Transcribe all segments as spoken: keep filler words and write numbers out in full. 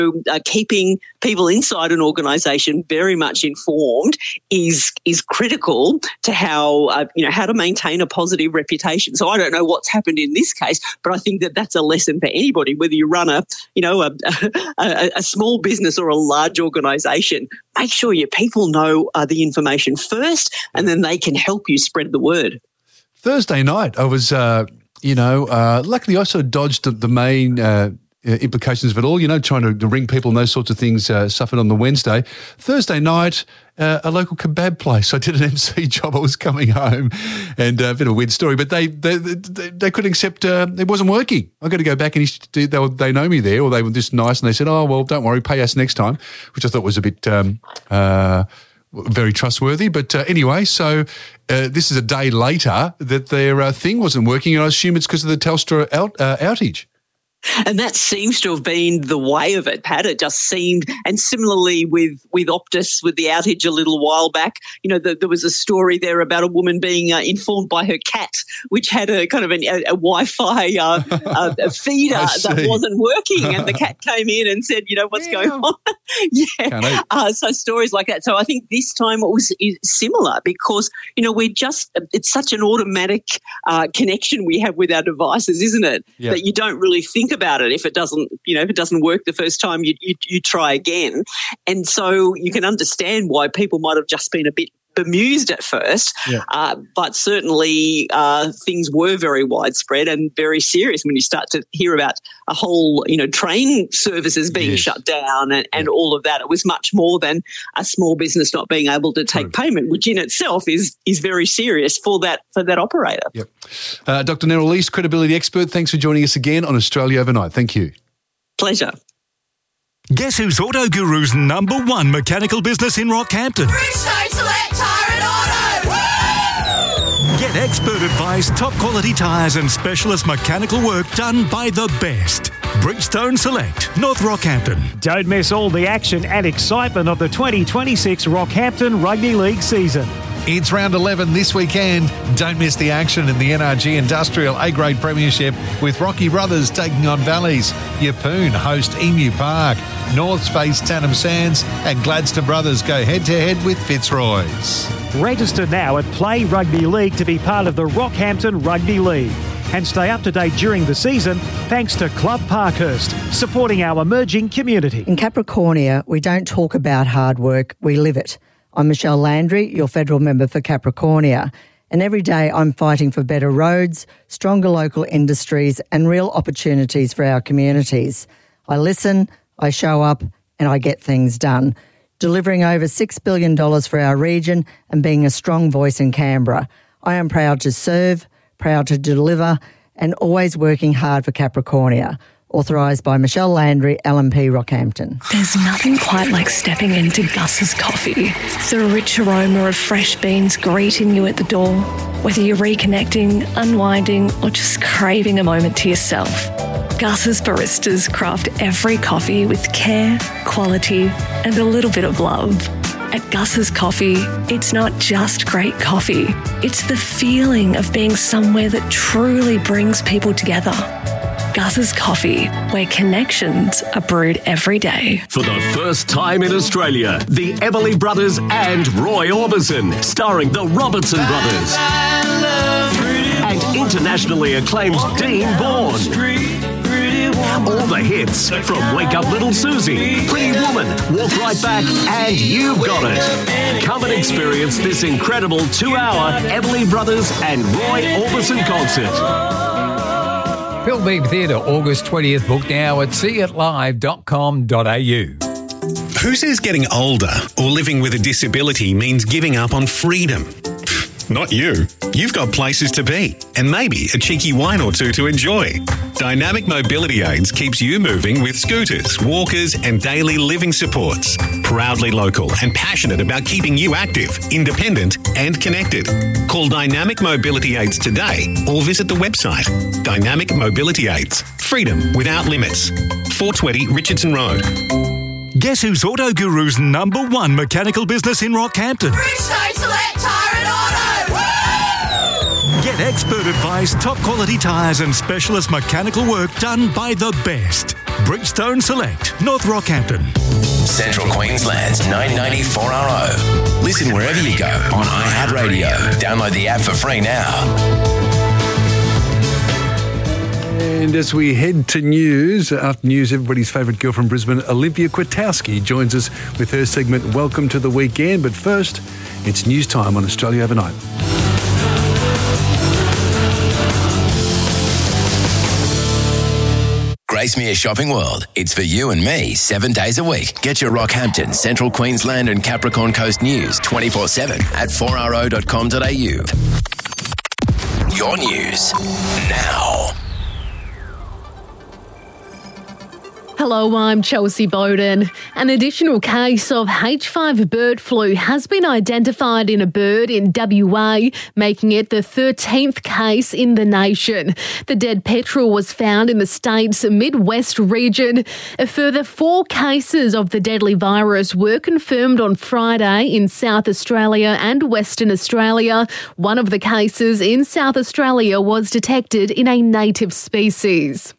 uh, keeping people inside an organisation very much informed is is critical to how uh, you know how to maintain a positive reputation. So I don't know what's happened in this case, but I think that that's a lesson for anybody, whether you run a you know a, a, a small business or a large organisation. Make sure your people know uh, the information first, and then they can help you spread the word. Thursday night, I was, uh, you know, uh, luckily I sort of dodged the, the main uh, implications of it all, you know, trying to, to ring people and those sorts of things uh, suffered on the Wednesday. Thursday night, uh, a local kebab place. I did an M C job. I was coming home, and uh, a bit of a weird story, but they they they, they couldn't accept, uh, it wasn't working. I got to go back and they, were, they know me there, or they were just nice, and they said, oh, well, don't worry, pay us next time, which I thought was a bit um, uh, very trustworthy. But uh, anyway, so uh, this is a day later that their uh, thing wasn't working, and I assume it's because of the Telstra out, uh, outage. And that seems to have been the way of it, Pat. It just seemed, and similarly with, with Optus, with the outage a little while back, you know, the, there was a story there about a woman being uh, informed by her cat, which had a kind of an, a, a Wi-Fi uh, uh, a feeder that wasn't working, and the cat came in and said, you know, what's yeah. going on? yeah. Uh, so stories like that. So I think this time it was similar because, you know, we're just, it's such an automatic uh, connection we have with our devices, isn't it? Yeah. That you don't really think about it. If it doesn't, you know, if it doesn't work the first time, you, you you try again. And so you can understand why people might have just been a bit bemused at first, yeah. uh, but certainly uh, things were very widespread and very serious when you start to hear about a whole, you know, train services being yes. shut down and, and yeah. all of that. It was much more than a small business not being able to take True. payment, which in itself is is very serious for that for that operator. Yep. Uh, Doctor Neril East, credibility expert, thanks for joining us again on Australia Overnight. Thank you. Pleasure. Guess who's Auto Guru's number one mechanical business in Rockhampton? Bridgestone Select Tyre and Auto! Woo! Get expert advice, top quality tyres and specialist mechanical work done by the best. Bridgestone Select, North Rockhampton. Don't miss all the action and excitement of the twenty twenty-six Rockhampton Rugby League season. It's round eleven this weekend. Don't miss the action in the N R G Industrial A-Grade Premiership with Rocky Brothers taking on Valleys. Yeppoon host Emu Park. Norths face Tannum Sands, and Gladstone Brothers go head-to-head with Fitzroy's. Register now at Play Rugby League to be part of the Rockhampton Rugby League. And stay up to date during the season thanks to Club Parkhurst, supporting our emerging community. In Capricornia, we don't talk about hard work, we live it. I'm Michelle Landry, your federal member for Capricornia, and every day I'm fighting for better roads, stronger local industries and real opportunities for our communities. I listen, I show up and I get things done, delivering over six billion dollars for our region and being a strong voice in Canberra. I am proud to serve, proud to deliver and always working hard for Capricornia. Authorised by Michelle Landry, L M P Rockhampton. There's nothing quite like stepping into Gus's coffee. The rich aroma of fresh beans greeting you at the door. Whether you're reconnecting, unwinding, or just craving a moment to yourself, Gus's baristas craft every coffee with care, quality, and a little bit of love. At Gus's Coffee, it's not just great coffee. It's the feeling of being somewhere that truly brings people together. Gus's Coffee, where connections are brewed every day. For the first time in Australia, the Everly Brothers and Roy Orbison, starring the Robertson Brothers. And internationally acclaimed Dean Bourne. All the hits from Wake Up Little Susie, Pretty Woman, Walk Right Back, and You've Got It. Come and experience this incredible two-hour Everly Brothers and Roy Orbison concert. Phil Beebe Theatre, August twentieth. Book now at see it live dot com dot a u. Who says getting older or living with a disability means giving up on freedom? Not you. You've got places to be and maybe a cheeky wine or two to enjoy. Dynamic Mobility Aids keeps you moving with scooters, walkers and daily living supports. Proudly local and passionate about keeping you active, independent and connected. Call Dynamic Mobility Aids today or visit the website. Dynamic Mobility Aids. Freedom without limits. four twenty Richardson Road. Guess who's Auto Guru's number one mechanical business in Rockhampton? Bridgestone Select Tyre and Auto! Woo! Get expert advice, top quality tyres and specialist mechanical work done by the best. Bridgestone Select, North Rockhampton. Central Queensland's nine ninety four R O. Listen wherever you go on iHeartRadio. Download the app for free now. And as we head to news, after news, everybody's favourite girl from Brisbane, Olivia Kwiatkowski, joins us with her segment, Welcome to the Weekend. But first, it's news time on Australia Overnight. Gracemere Shopping World. It's for you and me seven days a week. Get your Rockhampton, Central Queensland and Capricorn Coast news twenty-four seven at four r o dot com dot a u. Your news now. Hello, I'm Chelsea Bowden. An additional case of H five bird flu has been identified in a bird in W A, making it the thirteenth case in the nation. The dead petrel was found in the state's Midwest region. A further four cases of the deadly virus were confirmed on Friday in South Australia and Western Australia. One of the cases in South Australia was detected in a native species.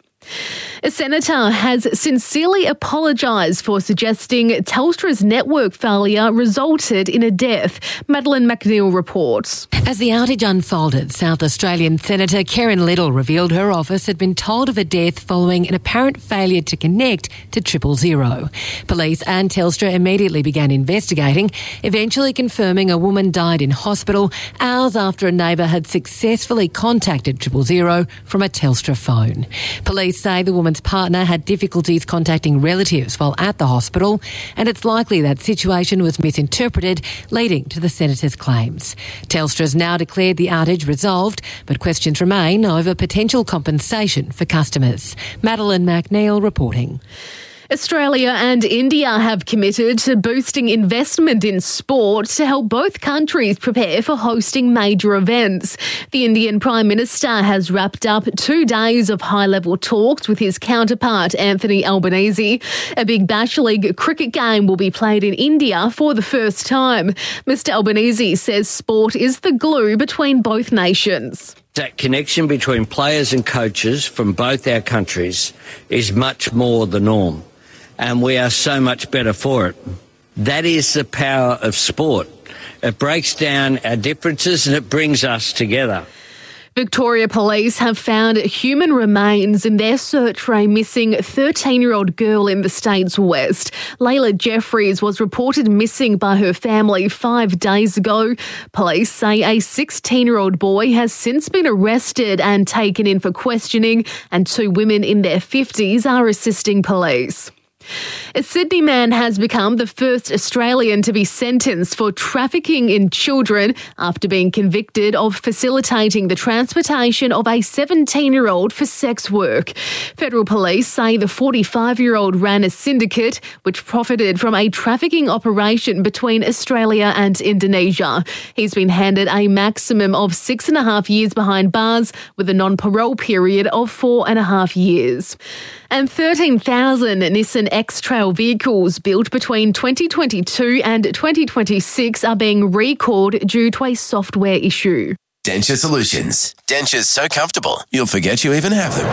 A senator has sincerely apologised for suggesting Telstra's network failure resulted in a death. Madeline McNeil reports. As the outage unfolded, South Australian Senator Karen Little revealed her office had been told of a death following an apparent failure to connect to triple zero. Police and Telstra immediately began investigating, eventually confirming a woman died in hospital hours after a neighbour had successfully contacted triple zero from a Telstra phone. Police say the woman's partner had difficulties contacting relatives while at the hospital, and it's likely that situation was misinterpreted, leading to the senator's claims. Telstra's now declared the outage resolved, but questions remain over potential compensation for customers. Madeline McNeil reporting. Australia and India have committed to boosting investment in sport to help both countries prepare for hosting major events. The Indian Prime Minister has wrapped up two days of high-level talks with his counterpart, Anthony Albanese. A Big Bash League cricket game will be played in India for the first time. Mister Albanese says sport is the glue between both nations. That connection between players and coaches from both our countries is much more the norm, and we are so much better for it. That is the power of sport. It breaks down our differences and it brings us together. Victoria Police have found human remains in their search for a missing thirteen-year-old girl in the state's west. Layla Jeffries was reported missing by her family five days ago. Police say a sixteen-year-old boy has since been arrested and taken in for questioning, and two women in their fifties are assisting police. A Sydney man has become the first Australian to be sentenced for trafficking in children after being convicted of facilitating the transportation of a seventeen-year-old for sex work. Federal police say the forty-five-year-old ran a syndicate which profited from a trafficking operation between Australia and Indonesia. He's been handed a maximum of six and a half years behind bars with a non-parole period of four and a half years. And thirteen thousand Nissan X-Trail vehicles built between twenty twenty-two and twenty twenty-six are being recalled due to a software issue. Denture Solutions. Dentures so comfortable, you'll forget you even have them.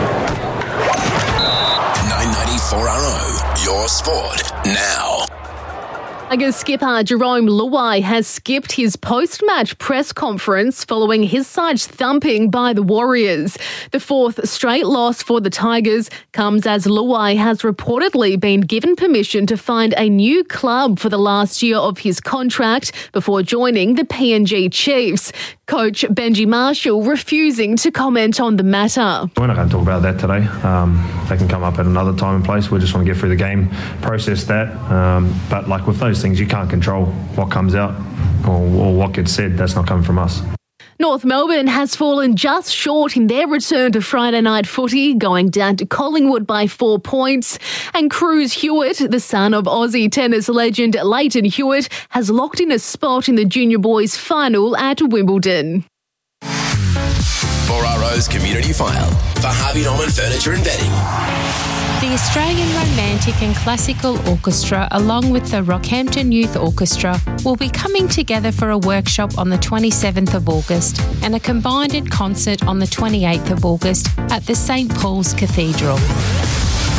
nine ninety-four R O, your sport now. Tigers skipper Jerome Luai has skipped his post-match press conference following his side's thumping by the Warriors. The fourth straight loss for the Tigers comes as Luai has reportedly been given permission to find a new club for the last year of his contract before joining the P N G Chiefs. Coach Benji Marshall refusing to comment on the matter. We're not going to talk about that today. Um, they can come up at another time and place. We just want to get through the game, process that. Um, but like with those things, you can't control what comes out or, or what gets said. That's not coming from us. North Melbourne has fallen just short in their return to Friday night footy, going down to Collingwood by four points. And Cruz Hewitt, the son of Aussie tennis legend Leighton Hewitt, has locked in a spot in the junior boys final at Wimbledon. four R O's Community File for Harvey Norman Furniture and Bedding. The Australian Romantic and Classical Orchestra, along with the Rockhampton Youth Orchestra, will be coming together for a workshop on the twenty-seventh of August and a combined concert on the twenty-eighth of August at the Saint Paul's Cathedral.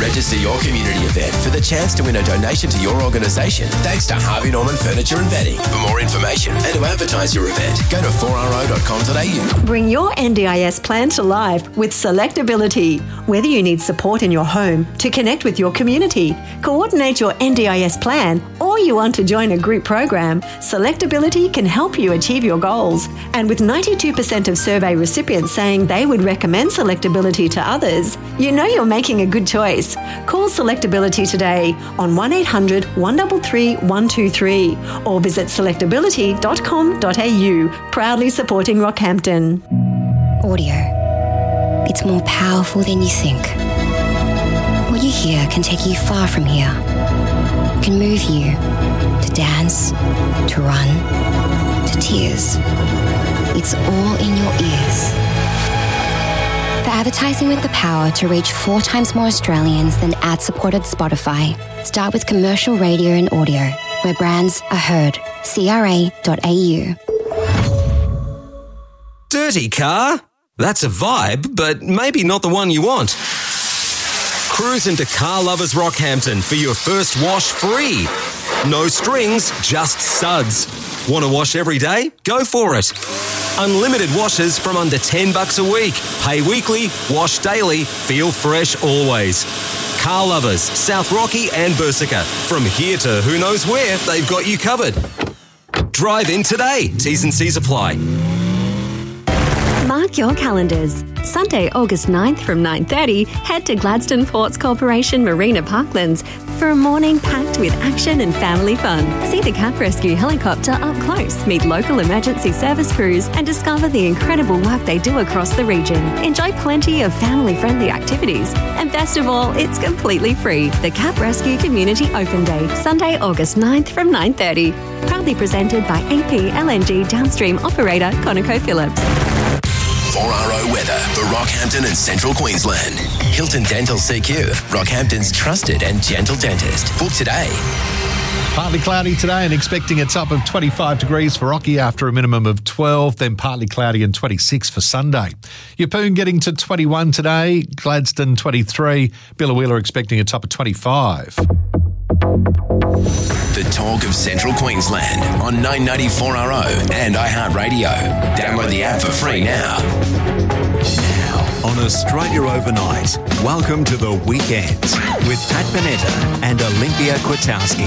Register your community event for the chance to win a donation to your organisation thanks to Harvey Norman Furniture and Bedding. For more information and to advertise your event, go to four r o dot com dot a u. Bring your N D I S plan to life with Selectability. Whether you need support in your home, to connect with your community, coordinate your N D I S plan, or you want to join a group program, Selectability can help you achieve your goals. And with ninety-two percent of survey recipients saying they would recommend Selectability to others, you know you're making a good choice. Call Selectability today on one eight hundred, one three three, one two three or visit selectability dot com dot a u. Proudly supporting Rockhampton. Audio. It's more powerful than you think. What you hear can take you far from here. It can move you to dance, to run, to tears. It's all in your ears. For advertising with the power to reach four times more Australians than ad-supported Spotify, start with commercial radio and audio, where brands are heard. C R A dot a u. Dirty car? That's a vibe, but maybe not the one you want. Cruise into Car Lovers Rockhampton for your first wash free. No strings, just suds. Want to wash every day? Go for it. Unlimited washes from under ten bucks a week. Pay weekly, wash daily, feel fresh always. Car Lovers, South Rocky and Bersica. From here to who knows where, they've got you covered. Drive in today. T's and C's apply. Mark your calendars. Sunday, August ninth from nine thirty, head to Gladstone Ports Corporation Marina Parklands for a morning packed with action and family fun. See the Cap Rescue helicopter up close, meet local emergency service crews and discover the incredible work they do across the region. Enjoy plenty of family-friendly activities. And best of all, it's completely free. The Cap Rescue Community Open Day, Sunday, August ninth from nine thirty. Proudly presented by A P L N G downstream operator ConocoPhillips. four R O weather for Rockhampton and Central Queensland. Hilton Dental C Q, Rockhampton's trusted and gentle dentist. Book today. Partly cloudy today and expecting a top of twenty-five degrees for Rocky after a minimum of twelve, then partly cloudy and twenty-six for Sunday. Yeppoon getting to twenty-one today, Gladstone twenty-three, Billawheeler expecting a top of twenty-five. The talk of Central Queensland on nine ninety-four R O and iHeartRadio. Download the app for free now. On Australia Overnight, welcome to the weekend with Pat Panetta and Olympia Kwiatkowski.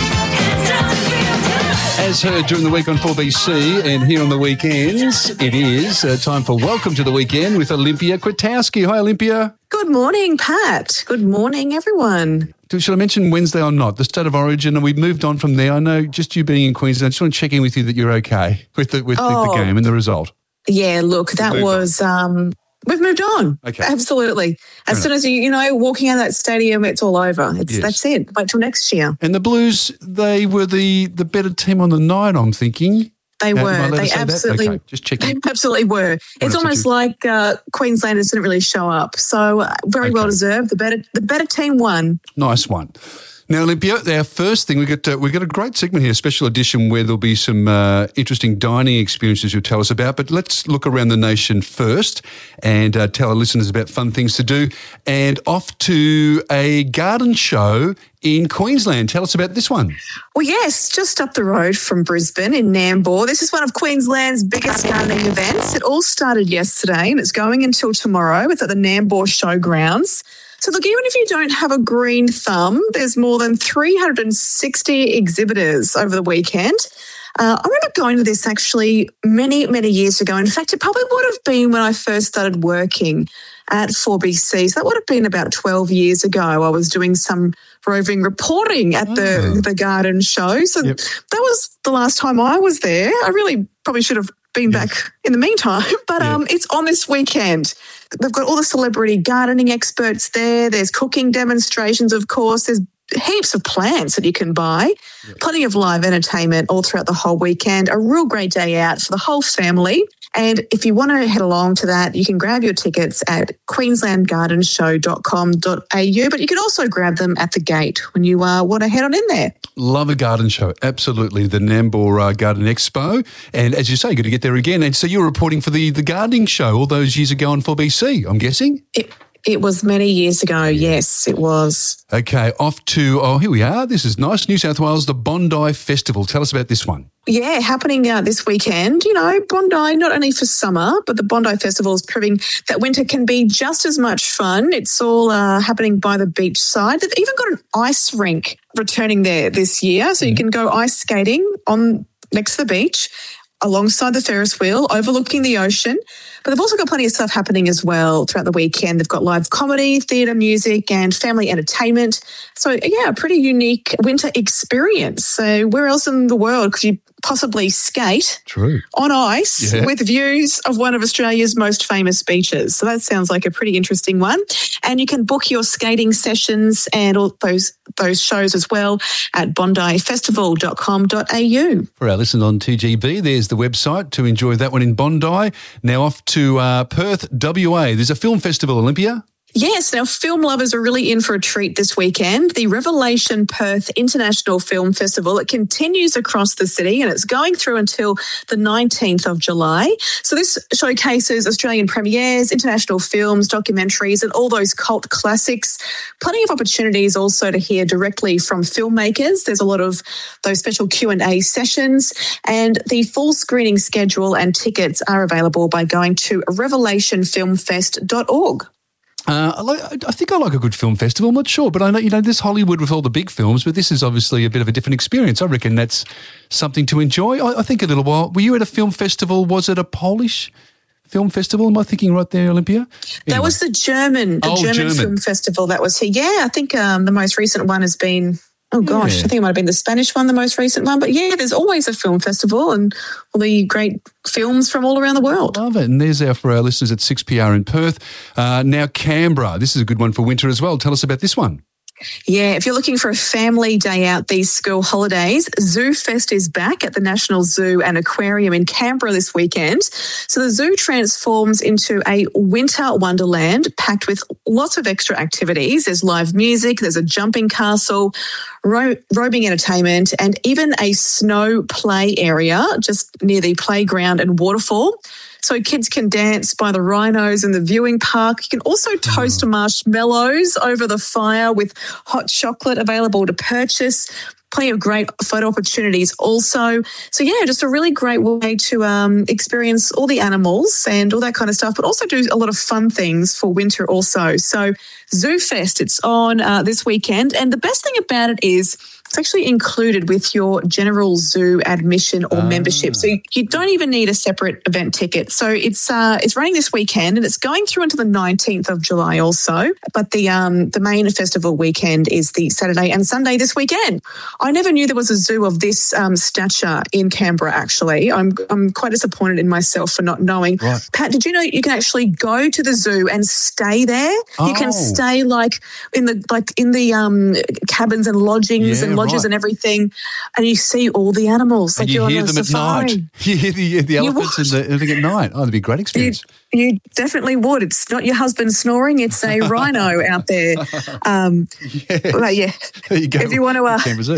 As heard during the week on four B C and here on the weekends, it is uh, time for Welcome to the Weekend with Olympia Kwiatkowski. Hi, Olympia. Good morning, Pat. Good morning, everyone. Should I mention Wednesday or not? The state of origin, and we've moved on from there. I know just you being in Queensland, I just want to check in with you that you're okay with the, with oh, the, the game and the result. Yeah, look, that was... Um, we've moved on. Okay. Absolutely. As soon as, you you know, walking out of that stadium, it's all over. It's yes. That's it. Wait till next year. And the Blues, they were the, the better team on the night, I'm thinking. They uh, were. They absolutely, okay. Just checking. They absolutely were. It's almost like uh, Queenslanders didn't really show up. So uh, very okay. well deserved. The better the better team won. Nice one. Now, Olympia, our first thing, we got uh, we got a great segment here, a special edition where there'll be some uh, interesting dining experiences you'll tell us about. But let's look around the nation first and uh, tell our listeners about fun things to do. And off to a garden show in Queensland. Tell us about this one. Well, yes, just up the road from Brisbane in Nambour. This is one of Queensland's biggest gardening events. It all started yesterday and it's going until tomorrow. It's at the Nambour Showgrounds. So look, even if you don't have a green thumb, there's more than three hundred sixty exhibitors over the weekend. Uh, I remember going to this actually many, many years ago. In fact, it probably would have been when I first started working at four B C. So that would have been about twelve years ago. I was doing some roving reporting at the, oh. the garden show. So yep. that was the last time I was there. I really probably should have been yes. back in the meantime. But yeah. um, it's on this weekend. They've got all the celebrity gardening experts there. There's cooking demonstrations, of course. There's heaps of plants that you can buy. Yep. Plenty of live entertainment all throughout the whole weekend. A real great day out for the whole family. And if you want to head along to that, you can grab your tickets at queensland garden show dot com dot a u, but you can also grab them at the gate when you uh, want to head on in there. Love a garden show. Absolutely. The Nambour uh, Garden Expo. And as you say, you've got to get there again. And so you were reporting for the, the gardening show all those years ago on four B C, I'm guessing? It, It was many years ago, yes, it was. Okay, off to, oh, here we are. This is nice. New South Wales, the Bondi Festival. Tell us about this one. Yeah, happening uh, this weekend. You know, Bondi, not only for summer, but the Bondi Festival is proving that winter can be just as much fun. It's all uh, happening by the beach side. They've even got an ice rink returning there this year, so you can go ice skating on next to the beach, alongside the Ferris wheel, overlooking the ocean. But they've also got plenty of stuff happening as well throughout the weekend. They've got live comedy, theatre, music and family entertainment. So, yeah, a pretty unique winter experience. So where else in the world could you possibly skate True. on ice Yeah. with views of one of Australia's most famous beaches? So that sounds like a pretty interesting one. And you can book your skating sessions and all those those shows as well at bondi festival dot com dot a u. For our listeners on two G B, there's the website to enjoy that one in Bondi. Now off to uh, Perth, W A. There's a film festival, Olympia. Yes, now film lovers are really in for a treat this weekend. The Revelation Perth International Film Festival, it continues across the city and it's going through until the nineteenth of July. So this showcases Australian premieres, international films, documentaries and all those cult classics. Plenty of opportunities also to hear directly from filmmakers. There's a lot of those special Q and A sessions and the full screening schedule and tickets are available by going to revelation film fest dot org. Uh, I, like, I think I like a good film festival. I'm not sure, but I know, you know, there's Hollywood with all the big films, but this is obviously a bit of a different experience. I reckon that's something to enjoy. I, I think a little while. Were you at a film festival? Was it a Polish film festival? Am I thinking right there, Olympia? Anyway. That was the German, the Oh, German, German. film festival that was here. Yeah, I think um, the most recent one has been, oh gosh, Yeah. I think it might have been the Spanish one, the most recent one. But yeah, there's always a film festival and all the great films from all around the world. Love it. And there's our, for our listeners at six P R in Perth. Uh, now, Canberra. This is a good one for winter as well. Tell us about this one. Yeah, if you're looking for a family day out these school holidays, Zoo Fest is back at the National Zoo and Aquarium in Canberra this weekend. So the zoo transforms into a winter wonderland packed with lots of extra activities. There's live music, there's a jumping castle, ro- roving entertainment, and even a snow play area just near the playground and waterfall. So kids can dance by the rhinos in the viewing park. You can also toast marshmallows over the fire with hot chocolate available to purchase. Plenty of great photo opportunities also. So, yeah, just a really great way to um, experience all the animals and all that kind of stuff, but also do a lot of fun things for winter also. So Zoo Fest, it's on uh, this weekend. And the best thing about it is it's actually included with your general zoo admission or membership. So you, you don't even need a separate event ticket. So it's uh, it's running this weekend and it's going through until the nineteenth of July also. But the um, the main festival weekend is the Saturday and Sunday this weekend. I never knew there was a zoo of this um, stature in Canberra, actually. I'm I'm quite disappointed in myself for not knowing. Right. Pat, did you know you can actually go to the zoo and stay there? Oh. You can stay like in the like in the um, cabins and lodgings Yeah, and lodges right. and everything, and you see all the animals. And Like you you're hear on a them at safari. night. You hear the, the elephants and the, everything at night. Oh, that'd be a great experience. You definitely would. It's not your husband snoring; it's a rhino out there. Um, but yeah, There you go. if you want to, uh, Canberra Zoo.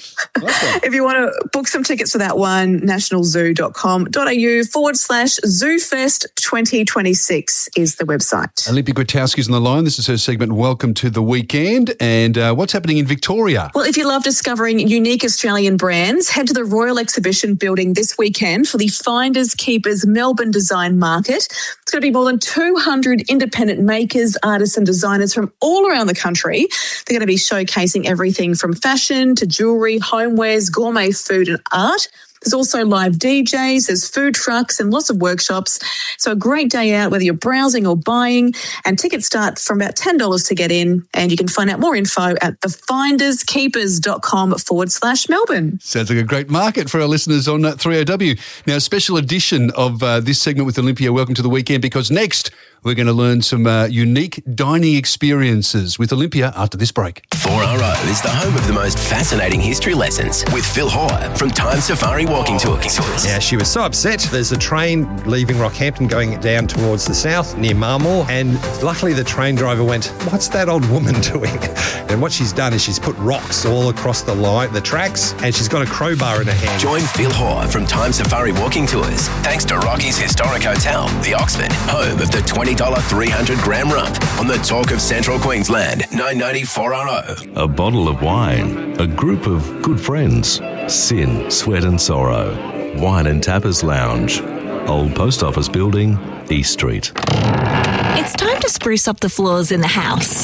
if you want to book some tickets for that one, national zoo dot com dot a u forward slash ZooFest twenty twenty-six is the website. Olympia Gutowski's on the line. This is her segment, Welcome to the Weekend. And uh, what's happening in Victoria? Well, if you love discovering unique Australian brands, head to the Royal Exhibition Building this weekend for the Finders Keepers Melbourne Design Market. It's going to be more than two hundred independent makers, artists and designers from all around the country. They're going to be showcasing everything from fashion to jewellery, homewares, gourmet food and art. There's also live D Js, there's food trucks and lots of workshops. So a great day out, whether you're browsing or buying. And tickets start from about ten dollars to get in. And you can find out more info at the finders keepers dot com forward slash Melbourne. Sounds like a great market for our listeners on uh, three O W. Now, a special edition of uh, this segment with Olympia, Welcome to the Weekend, because next we're going to learn some uh, unique dining experiences with Olympia after this break. four R O is the home of the most fascinating history lessons with Phil Hoare from Time Safari Walking Tours. Yeah, she was so upset. There's a train leaving Rockhampton going down towards the south near Marmore, and luckily the train driver went, "What's that old woman doing?" And what she's done is she's put rocks all across the line, the tracks, and she's got a crowbar in her hand. Join Phil Hoare from Time Safari Walking Tours thanks to Rocky's Historic Hotel, the Oxford, home of the twenty twenty dollars three hundred gram rump on the Talk of Central Queensland, nine ninety-four R O. A bottle of wine, a group of good friends, sin, sweat and sorrow, wine and tappers lounge, Old Post Office Building, East Street. It's time to spruce up the floors in the house.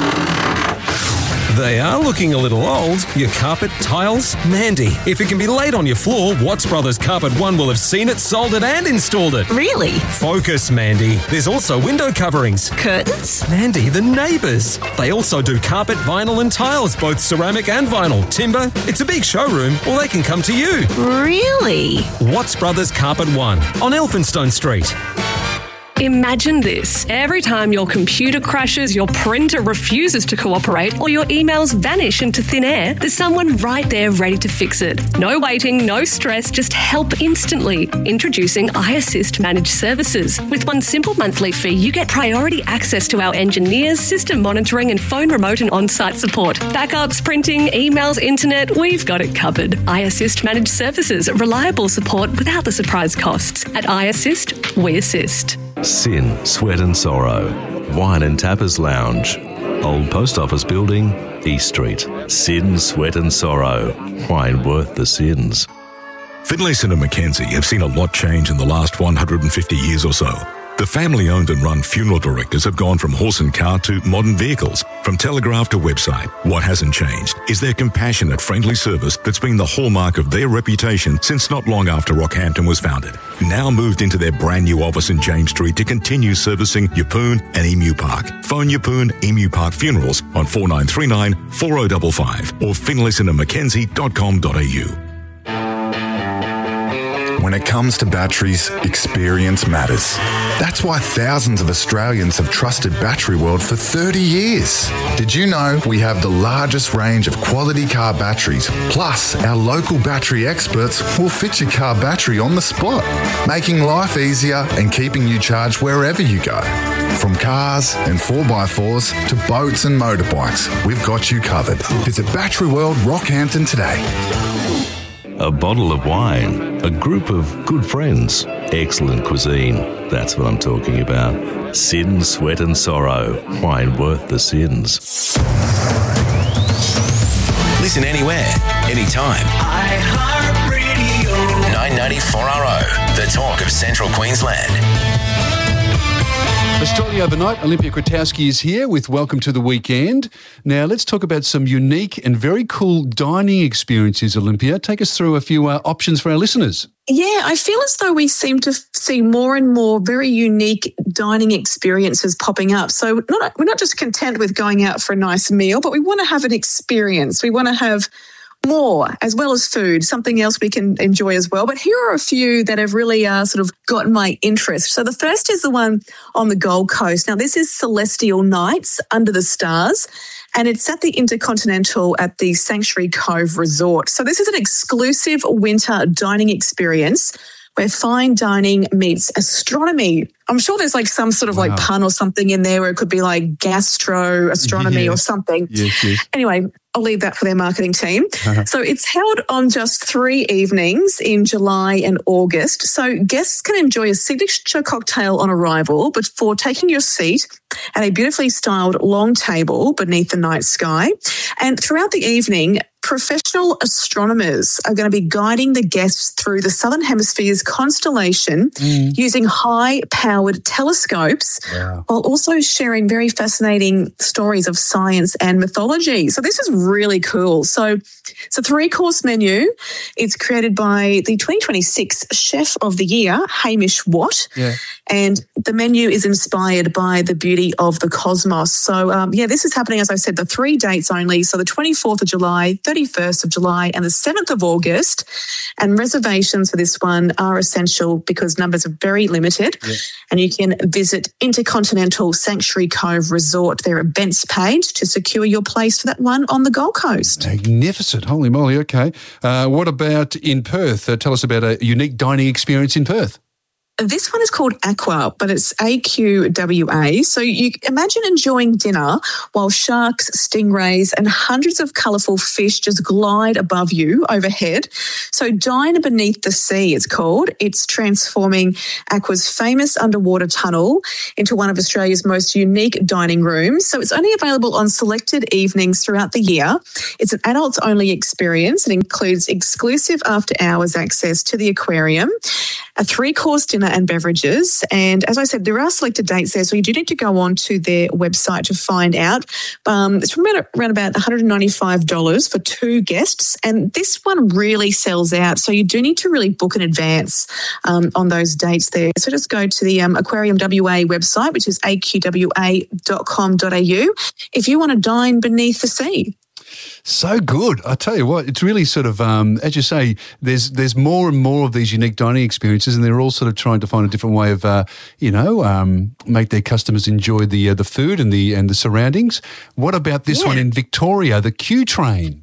They are looking a little old. Your carpet, tiles, Mandy. If it can be laid on your floor, Watts Brothers Carpet One will have seen it, sold it and installed it. Really? Focus, Mandy. There's also window coverings. Curtains? Mandy, the neighbours. They also do carpet, vinyl and tiles, both ceramic and vinyl. Timber. It's a big showroom, or they can come to you. Really? Watts Brothers Carpet One on Elphinstone Street. Imagine this. Every time your computer crashes, your printer refuses to cooperate, or your emails vanish into thin air, there's someone right there ready to fix it. No waiting, no stress, just help instantly. Introducing iAssist Managed Services. With one simple monthly fee, you get priority access to our engineers, system monitoring and phone remote and on-site support. Backups, printing, emails, internet, we've got it covered. iAssist Managed Services. Reliable support without the surprise costs. At iAssist, we assist. Sin, sweat and sorrow, wine and tappers lounge, Old Post Office Building, East Street. Sin, sweat and sorrow, wine worth the sins. Finlayson and Mackenzie have seen a lot change in the last one hundred fifty years or so. The family-owned and run funeral directors have gone from horse and car to modern vehicles, from telegraph to website. What hasn't changed is their compassionate, friendly service that's been the hallmark of their reputation since not long after Rockhampton was founded. Now moved into their brand new office in James Street to continue servicing Yeppoon and Emu Park. Phone Yeppoon Emu Park Funerals on four nine three nine, four oh five five or finlayson and mackenzie dot com dot a u. When it comes to batteries, experience matters. That's why thousands of Australians have trusted Battery World for thirty years. Did you know we have the largest range of quality car batteries? Plus, our local battery experts will fit your car battery on the spot, making life easier and keeping you charged wherever you go. From cars and four by fours to boats and motorbikes, we've got you covered. Visit Battery World Rockhampton today. A bottle of wine, a group of good friends, excellent cuisine. That's what I'm talking about. Sin, sweat and sorrow, wine worth the sins. Listen anywhere, anytime. iHeartRadio. nine ninety-four R O, the Talk of Central Queensland. Australia Overnight, Olympia Kwiatkowski is here with Welcome to the Weekend. Now, let's talk about some unique and very cool dining experiences, Olympia. Take us through a few uh, options for our listeners. Yeah, I feel as though we seem to see more and more very unique dining experiences popping up. So not, we're not just content with going out for a nice meal, but we want to have an experience. We want to have more, as well as food, something else we can enjoy as well. But here are a few that have really uh, sort of got my interest. So the first is the one on the Gold Coast. Now, this is Celestial Nights Under the Stars, and it's at the Intercontinental at the Sanctuary Cove Resort. So this is an exclusive winter dining experience where fine dining meets astronomy. I'm sure there's like some sort of wow. like pun or something in there where it could be like gastro astronomy yes. or something. Yes, yes. Anyway, I'll leave that for their marketing team. So it's held on just three evenings in July and August. So guests can enjoy a signature cocktail on arrival before taking your seat at a beautifully styled long table beneath the night sky. And throughout the evening, professional astronomers are going to be guiding the guests through the Southern Hemisphere's constellation mm. using high-powered telescopes wow. while also sharing very fascinating stories of science and mythology. So this is really cool. So it's a three-course menu. It's created by the twenty twenty-six Chef of the Year, Hamish Watt, yeah. and the menu is inspired by the beauty of the cosmos. So, um, yeah, this is happening, as I said, the three dates only. So the twenty-fourth of July, thirty-first of July and the seventh of August. And reservations for this one are essential because numbers are very limited. Yeah. And you can visit Intercontinental Sanctuary Cove Resort, their events page, to secure your place for that one on the Gold Coast. Magnificent. Holy moly. Okay. Uh, what about in Perth? Uh, tell us about a unique dining experience in Perth. This one is called Aqua, but it's A Q W A. So you imagine enjoying dinner while sharks, stingrays, and hundreds of colourful fish just glide above you overhead. So Dine Beneath the Sea, it's called. It's transforming Aqua's famous underwater tunnel into one of Australia's most unique dining rooms. So it's only available on selected evenings throughout the year. It's an adults-only experience. It includes exclusive after-hours access to the aquarium, a three-course dinner and beverages. And as I said, there are selected dates there, so you do need to go on to their website to find out. Um, it's around, around about one hundred ninety-five dollars for two guests, and this one really sells out, so you do need to really book in advance um, on those dates there. So just go to the um, Aquarium W A website, which is a q w a dot com dot a u, if you want to dine beneath the sea. So good. I tell you what, it's really sort of, um, as you say, there's there's more and more of these unique dining experiences, and they're all sort of trying to find a different way of, uh, you know, um, make their customers enjoy the uh, the food and the and the surroundings. What about this Yeah. one in Victoria, the Q Train?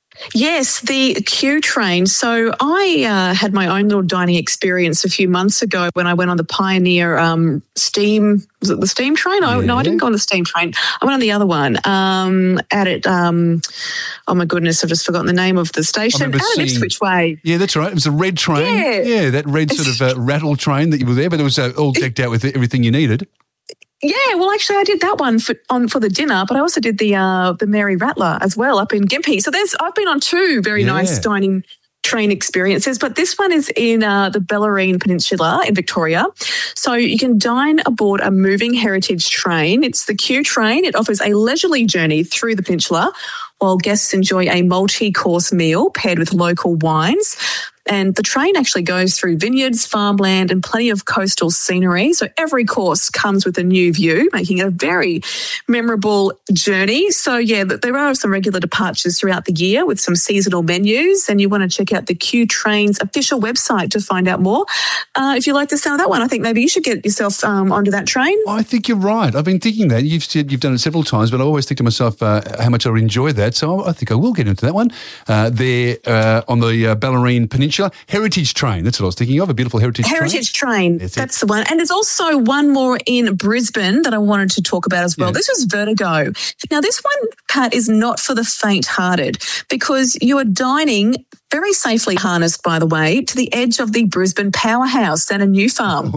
Yes, the Q Train. So I uh, had my own little dining experience a few months ago when I went on the Pioneer um, Steam, was it the Steam Train? I, no, I didn't go on the Steam Train. I went on the other one um, out at, um, oh my goodness, I've just forgotten the name of the station, out remember at seeing- Ipswich Way. Yeah, that's right. It was a red train. Yeah. Yeah, that red sort of uh, rattle train that you were there, but it was uh, all decked out with everything you needed. Yeah, well, actually, I did that one for on for the dinner, but I also did the uh, the Mary Rattler as well up in Gympie. So there's I've been on two very Yeah. nice dining train experiences, but this one is in uh, the Bellarine Peninsula in Victoria. So you can dine aboard a moving heritage train. It's the Q Train. It offers a leisurely journey through the peninsula while guests enjoy a multi-course meal paired with local wines. And the train actually goes through vineyards, farmland, and plenty of coastal scenery. So every course comes with a new view, making it a very memorable journey. So yeah, th- there are some regular departures throughout the year with some seasonal menus, and you want to check out the Q Train's official website to find out more. Uh, if you like the sound of that one, I think maybe you should get yourself um, onto that train. I think you're right. I've been thinking that. You've said you've done it several times, but I always think to myself uh, how much I would enjoy that. So I think I will get into that one. Uh, there uh, on the uh, Bellarine Peninsula. Heritage Train, that's what I was thinking of, a beautiful heritage, Heritage Train, That's that's, it. the one. And there's also one more in Brisbane that I wanted to talk about as well. Yeah. This was Vertigo. Now, this one, Pat, is not for the faint-hearted because you are dining very safely harnessed, by the way, to the edge of the Brisbane powerhouse at a new farm.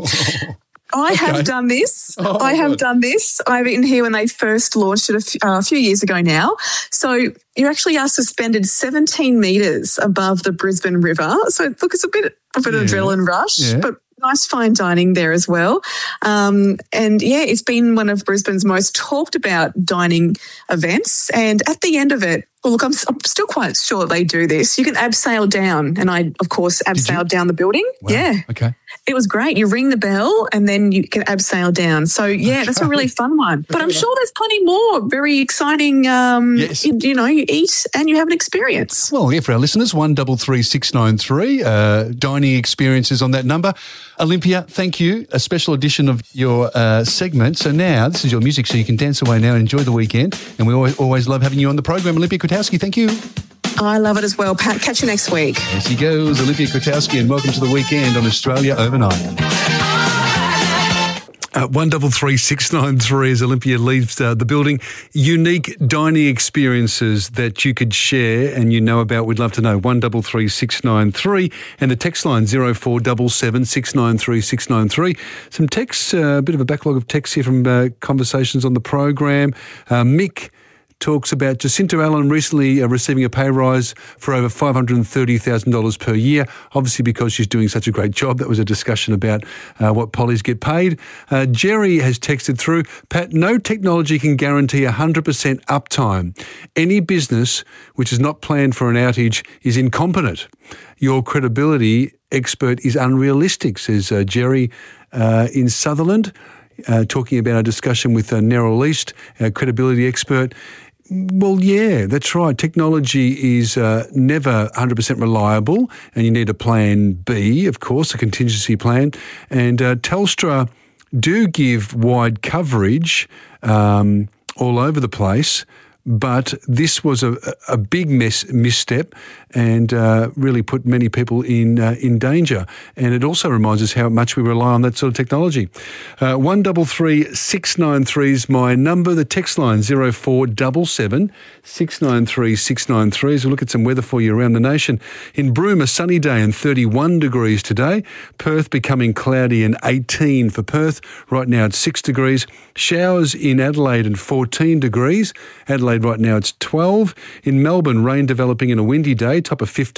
I Okay. have done this. Oh, I have good. done this. I've eaten here when they first launched it a few, uh, a few years ago now. So you actually are suspended seventeen metres above the Brisbane River. So look, it's a bit of an Yeah. adrenaline rush, Yeah. but nice fine dining there as well. Um, and yeah, it's been one of Brisbane's most talked about dining events. And at the end of it, well, look, I'm, I'm still quite sure they do this. You can abseil down. And I, of course, abseiled down the building. Wow. Yeah. Okay. It was great. You ring the bell and then you can abseil down. So, yeah, that's a really fun one. But I'm sure there's plenty more very exciting, um, Yes. you, you know, you eat and you have an experience. Well, yeah, for our listeners, one double three six nine three, uh, dining experiences on that number. Olympia, thank you. A special edition of your uh, segment. So now, this is your music, so you can dance away now and enjoy the weekend. And we always, always love having you on the program. Olympia Kwiatkowski, thank you. I love it as well, Pat. Catch you next week. There she goes, Olympia Kwiatkowski, and welcome to the weekend on Australia Overnight. Uh, one double three six nine three as Olympia leaves uh, the building. Unique dining experiences that you could share and you know about. We'd love to know. One double three six nine three and the text line zero four seven seven six nine three six nine three. Some texts, uh, a bit of a backlog of texts here from uh, conversations on the program. Uh, Mick talks about Jacinta Allen recently uh, receiving a pay rise for over five hundred thirty thousand dollars per year, obviously because she's doing such a great job. That was a discussion about uh, what pollies get paid. Uh, Jerry has texted through, Pat, no technology can guarantee one hundred percent uptime. Any business which is not planned for an outage is incompetent. Your credibility expert is unrealistic, says uh, Jerry uh, in Sutherland, uh, talking about our discussion with uh, Nerol East, our credibility expert. Well, yeah, that's right. Technology is uh, never one hundred percent reliable, and you need a plan B, of course, a contingency plan. And uh, Telstra do give wide coverage um, all over the place, but this was a, a big miss, misstep and uh, really put many people in uh, in danger. And it also reminds us how much we rely on that sort of technology. Uh, one double three six nine three is my number. The text line zero four seven seven six nine three six nine three. As we look at some weather for you around the nation. In Broome, a sunny day and thirty-one degrees today. Perth becoming cloudy and eighteen for Perth. Right now it's six degrees. Showers in Adelaide and fourteen degrees. Adelaide right now it's twelve. In Melbourne, rain developing and a windy day, top of fifteen.